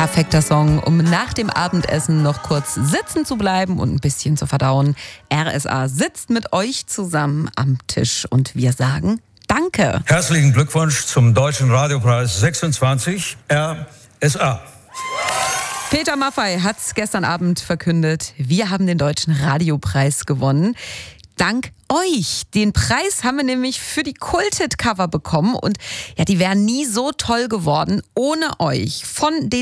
Perfekter Song, um nach dem Abendessen noch kurz sitzen zu bleiben und ein bisschen zu verdauen. RSA sitzt mit euch zusammen am Tisch und wir sagen Danke. Herzlichen Glückwunsch zum Deutschen Radiopreis 26 RSA. Peter Maffay hat es gestern Abend verkündet. Wir haben den Deutschen Radiopreis gewonnen. Dank euch. Den Preis haben wir nämlich für die Kulthit-Cover bekommen und ja, die wären nie so toll geworden ohne euch. Von den